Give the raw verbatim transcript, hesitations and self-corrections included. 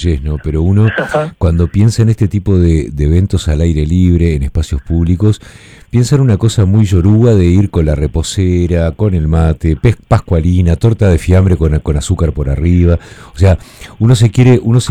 boludez, ¿no? Pero uno, Ajá. cuando piensa en este tipo de, de eventos al aire libre, en espacios públicos, piensa en una cosa muy yoruba de ir con la reposera, con el mate, pez pascualina, torta de fiambre con, con azúcar por arriba. O sea, uno se quiere, uno se